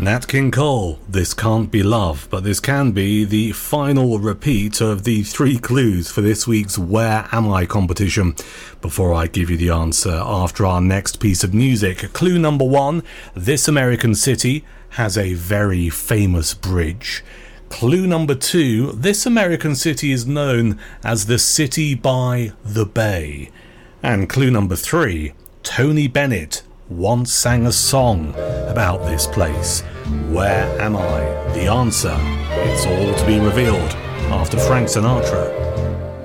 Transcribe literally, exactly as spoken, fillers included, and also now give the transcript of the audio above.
Nat King Cole, This Can't Be Love, but this can be the final repeat of the three clues for this week's Where Am I competition. Before I give you the answer after our next piece of music, clue number one, this American city has a very famous bridge. Clue number two, this American city is known as the City by the Bay. And clue number three, Tony Bennett once sang a song about this place. Where am I? The answer, it's all to be revealed after Frank Sinatra.